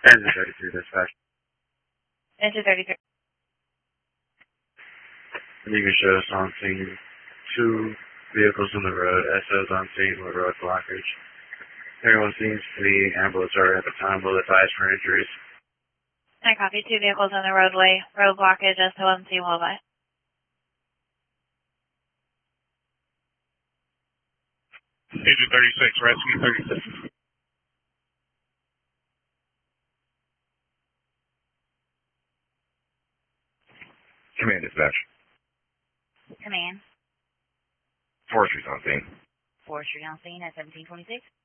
Engine 33 dispatch. Engine 33. You can show us on scene 2 vehicles on the road. SO's on scene with road blockage. Everyone seems to be ambulatory at the time. Will advise for injuries. I copy. 2 vehicles on the roadway. Road blockage. SOMC will advise. Agent 36, rescue 36. Command dispatch. Command. Forestry's on scene. Forestry on scene at 1726.